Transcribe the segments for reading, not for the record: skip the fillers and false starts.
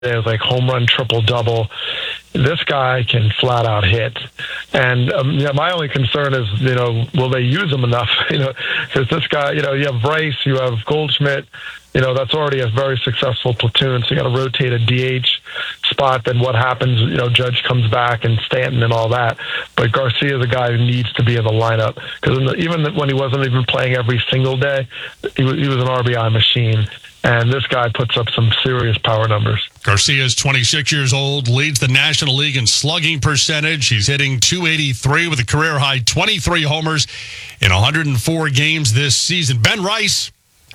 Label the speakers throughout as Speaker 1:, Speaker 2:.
Speaker 1: It was like home run, triple double. This guy can flat out hit. And my only concern is, will they use him enough? Because this guy, you have Bryce, you have Goldschmidt. That's already a very successful platoon. So you got to rotate a DH spot. Then what happens? Judge comes back and Stanton and all that. But Garcia is a guy who needs to be in the lineup because even when he wasn't even playing every single day, he was an RBI machine. And this guy puts up some serious power numbers.
Speaker 2: Garcia is 26 years old, leads the National League in slugging percentage. He's hitting .283 with a career-high 23 homers in 104 games this season. Ben Rice,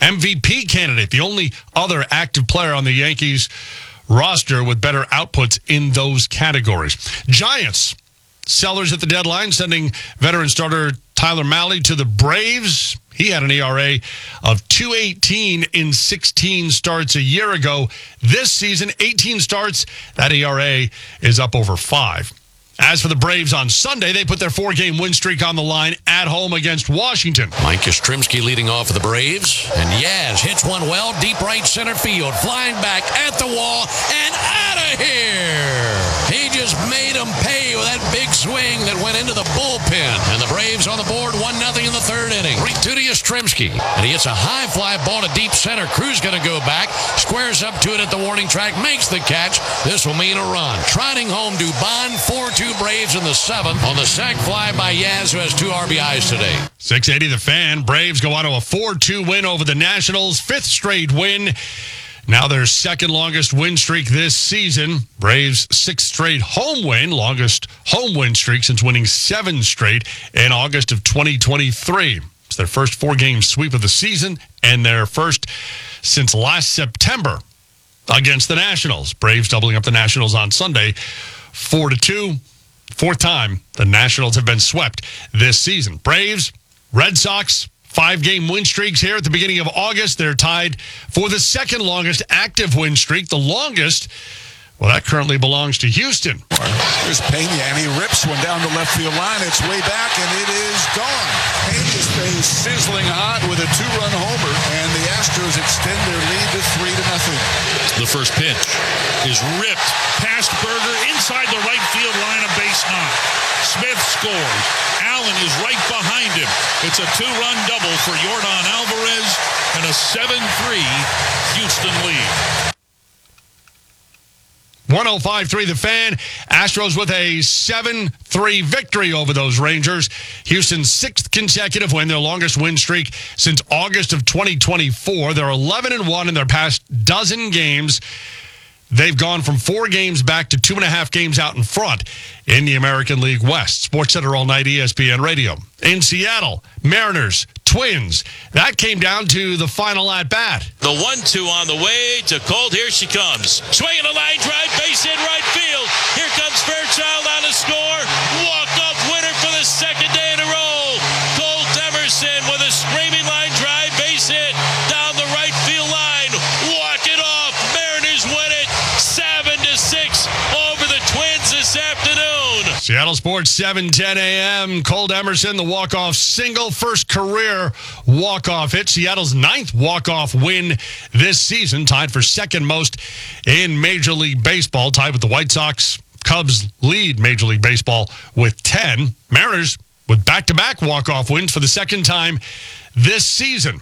Speaker 2: MVP candidate, the only other active player on the Yankees roster with better outputs in those categories. Giants, sellers at the deadline, sending veteran starter Tyler Mahle to the Braves. He had an ERA of .218 in 16 starts a year ago. This season, 18 starts, that ERA is up over 5. As for the Braves on Sunday, they put their 4-game win streak on the line at home against Washington.
Speaker 3: Mike Yastrzemski leading off for the Braves. And Yaz hits one well, deep right center field. Flying back at the wall and out of here. He just made them pay with that big swing that went into the bullpen. And the Braves on the board, 1-0 in the third inning. 3-2 to Yastrzemski. And he hits a high fly ball to deep center. Cruz going to go back. Squares up to it at the warning track. Makes the catch. This will mean a run. Trotting home Dubon, 4-2 Braves in the 7th on the sac fly by Yaz, who has 2 RBIs today.
Speaker 2: 680 The Fan. Braves go on to a 4-2 win over the Nationals. 5th straight win. Now their second longest win streak this season. Braves' 6th straight home win, longest home win streak since winning 7 straight in August of 2023. It's their first 4-game sweep of the season and their first since last September against the Nationals. Braves doubling up the Nationals on Sunday, 4-2. 4th time the Nationals have been swept this season. Braves, Red Sox, 5-game win streaks here at the beginning of August. They're tied for the second longest active win streak. The longest, well, that currently belongs to Houston.
Speaker 4: Here's Pena, and he rips one down the left field line. It's way back, and it is gone. Pena stays sizzling hot with a 2-run homer, and the Astros extend their lead to 3-0.
Speaker 5: The first pitch is ripped past Berger inside the right field line of base 9. Smith scores. Allen is right behind him. It's a 2-run double for Yordan Alvarez and a 7-3 Houston lead.
Speaker 2: 105.3 The Fan. Astros with a 7-3 victory over those Rangers. Houston's 6th consecutive win, their longest win streak since August of 2024. They're 11-1 in their past dozen games. They've gone from 4 games back to 2.5 games out in front in the American League West. SportsCenter all night, ESPN Radio. In Seattle, Mariners, Twins. That came down to the final at-bat.
Speaker 6: The 1-2 on the way to Colt. Here she comes. Swinging a line drive, base hit right field. Here comes Fairchild on the score. Walk-off winner for the 2nd day in a row. Colt Emerson with a screaming line drive, base hit down the right field line. Walk it off. Mariners win it 7-6 over the Twins this afternoon.
Speaker 2: Seattle Sports, 7:10 a.m. Colt Emerson, the walk-off single, first career walk-off hit. Seattle's 9th walk-off win this season, tied for 2nd most in Major League Baseball, tied with the White Sox. Cubs lead Major League Baseball with 10. Mariners with back-to-back walk-off wins for the 2nd time this season.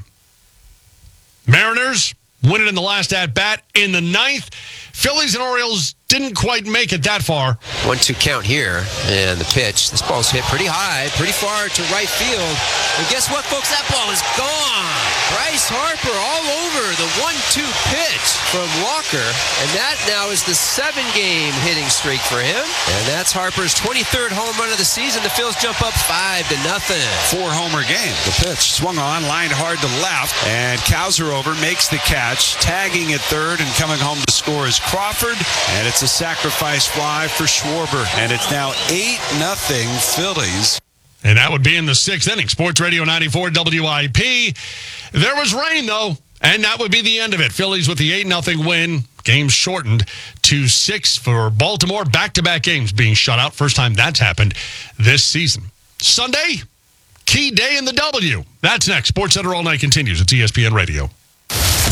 Speaker 2: Mariners win it in the last at-bat in the 9th. Phillies and Orioles didn't quite make it that far.
Speaker 7: 1-2 count here, and the pitch. This ball's hit pretty high, pretty far to right field. And guess what, folks? That ball is gone. Bryce Harper all over the 1-2 pitch from Walker, and that now is the 7-game hitting streak for him. And that's Harper's 23rd home run of the season. The Phils jump up 5-0.
Speaker 4: 4-homer game. The pitch swung on, lined hard to left, and Kowser makes the catch, tagging at third, and coming home to score is Crawford, and it's a sacrifice fly for Schwarber, and it's now 8-0 Phillies.
Speaker 2: And that would be in the 6th inning. Sports Radio 94 WIP. There was rain, though, and that would be the end of it. Phillies with the 8-0 win. Game shortened to 6 for Baltimore. Back-to-back games being shut out. First time that's happened this season. Sunday, key day in the W. That's next. SportsCenter all night continues. It's ESPN Radio.